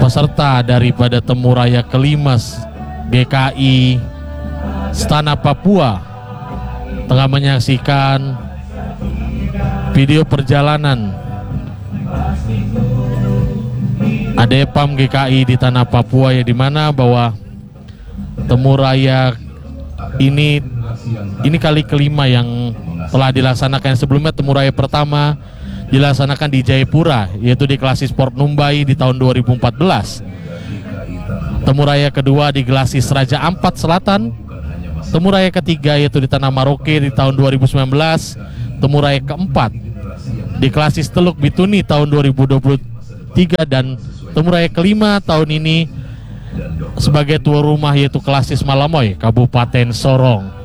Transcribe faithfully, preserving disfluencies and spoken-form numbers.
peserta daripada Temuraya kelima G K I Stana Papua tengah menyaksikan video perjalanan Adepam G K I di tanah Papua, ya, dimana bahwa Temuraya ini ini kali kelima yang telah dilaksanakan. Sebelumnya Temuraya pertama dilaksanakan di Jayapura, yaitu di Klasi Sport Numbai di tahun dua ribu empat belas. Temuraya kedua di Glasis Raja Ampat Selatan. Temuraya ketiga yaitu di Tanah Maroke di tahun dua ribu sembilan belas. Temuraya keempat di Klasis Teluk Bituni tahun dua ribu dua puluh tiga, dan Temuraya kelima tahun ini sebagai tuan rumah yaitu Klasis Malamoy Kabupaten Sorong.